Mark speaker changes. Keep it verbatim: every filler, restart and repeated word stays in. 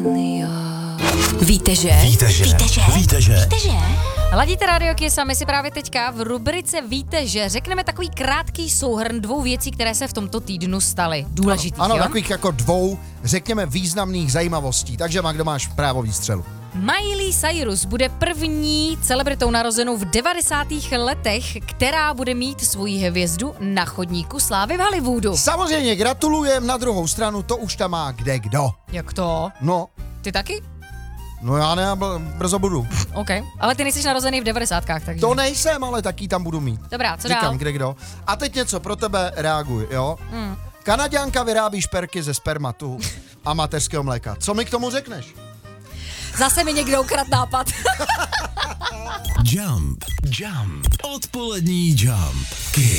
Speaker 1: Víte, že?
Speaker 2: Víte, že?
Speaker 1: Víte, že?
Speaker 2: Víte, že?
Speaker 1: Víte, že?
Speaker 3: Ladíte Radio Kiss a my si právě teďka v rubrice Víte, že řekneme takový krátký souhrn dvou věcí, které se v tomto týdnu staly. Důležitý,
Speaker 4: Ano,
Speaker 3: jo?
Speaker 4: takových jako dvou, řekněme, významných zajímavostí. Takže, Magdo, máš právo výstřelu.
Speaker 3: Miley Cyrus bude první celebritou narozenou v devadesátých letech, která bude mít svoji hvězdu na chodníku slávy v Hollywoodu.
Speaker 4: Samozřejmě gratulujem, na druhou stranu to už tam má kde kdo.
Speaker 3: Jak to?
Speaker 4: No,
Speaker 3: Ty taky?
Speaker 4: no já ne, br- brzo budu.
Speaker 3: OK. Ale ty nejsi narozený v devadesátkách, takže...
Speaker 4: To nejsem, ale taky tam budu mít.
Speaker 3: Dobrá, co
Speaker 4: Říkám,
Speaker 3: dál?
Speaker 4: kde kdo. A teď něco pro tebe, reaguj, jo?
Speaker 3: Mm.
Speaker 4: Kanaďanka vyrábí šperky ze spermatu a mateřského mléka. Co mi k tomu řekneš?
Speaker 3: Zase mi někdo ukradl nápad.
Speaker 2: Jump, jump, odpolední jump. Kiss.